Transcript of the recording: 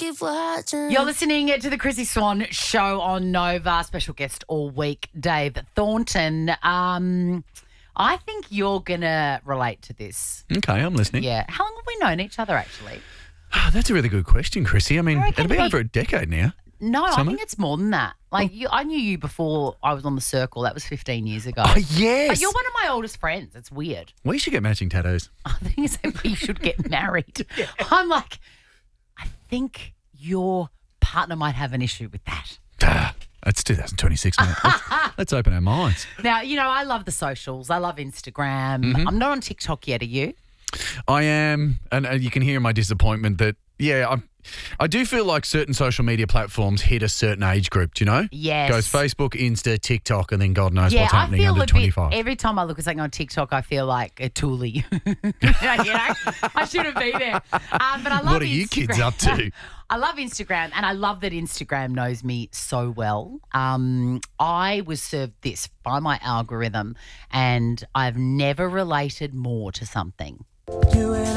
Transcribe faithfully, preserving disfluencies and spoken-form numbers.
keep watching. You're listening to the Chrissy Swan Show on Nova. Special guest all week, Dave Thornton. Um, I think you're going to relate to this. Okay, I'm listening. Yeah. How long have we known each other, actually? Oh, that's a really good question, Chrissy. I mean, I reckon it'll be we- over a decade now. No, I Summer? think it's more than that. Like, you, I knew you before I was on the circle. That was fifteen years ago. Oh, yes. But you're one of my oldest friends. It's weird. We should get matching tattoos. I think it's like we should get married. I'm like, I think your partner might have an issue with that. Ah, that's twenty twenty-six, mate. Let's, let's open our minds. Now, you know, I love the socials. I love Instagram. Mm-hmm. I'm not on TikTok yet. Are you? I am, and uh, you can hear my disappointment that, yeah, I I do feel like certain social media platforms hit a certain age group, do you know? Yes. Goes Facebook, Insta, TikTok, and then God knows Yeah, what's I happening feel under a bit, twenty-five. every time I look at something on TikTok, I feel like a toolie. you know, I shouldn't be there. Um, but I love What are you Instagram. kids up to? I love Instagram, and I love that Instagram knows me so well. Um, I was served this by my algorithm, and I've never related more to something. You and